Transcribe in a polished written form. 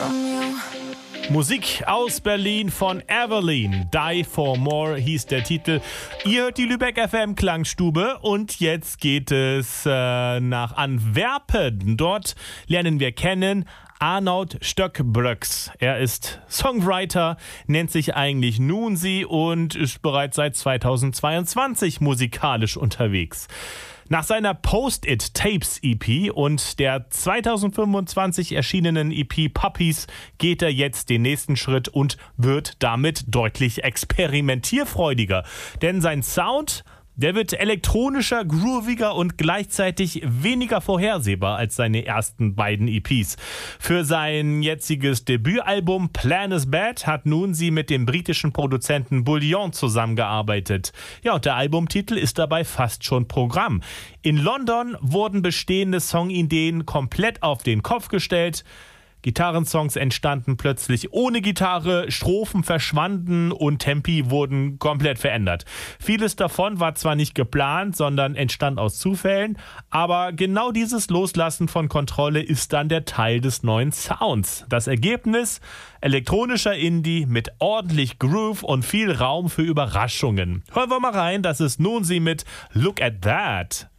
Musik aus Berlin von Evelyn. Die for More hieß der Titel. Ihr hört die Lübeck FM Klangstube und jetzt geht es nach Antwerpen. Dort lernen wir kennen Arnoud Stöckbröcks. Er ist Songwriter, nennt sich eigentlich Noonsy und ist bereits seit 2022 musikalisch unterwegs. Nach seiner Post-It Tapes EP und der 2025 erschienenen EP Puppies geht er jetzt den nächsten Schritt und wird damit deutlich experimentierfreudiger. Denn sein Sound, der wird elektronischer, grooviger und gleichzeitig weniger vorhersehbar als seine ersten beiden EPs. Für sein jetziges Debütalbum Plan is Bad hat Noonsy mit dem britischen Produzenten Bullion zusammengearbeitet. Ja, und der Albumtitel ist dabei fast schon Programm. In London wurden bestehende Songideen komplett auf den Kopf gestellt. Gitarrensongs entstanden plötzlich ohne Gitarre, Strophen verschwanden und Tempi wurden komplett verändert. Vieles davon war zwar nicht geplant, sondern entstand aus Zufällen, aber genau dieses Loslassen von Kontrolle ist dann der Teil des neuen Sounds. Das Ergebnis? Elektronischer Indie mit ordentlich Groove und viel Raum für Überraschungen. Hören wir mal rein, das ist Noonsy mit Look at That.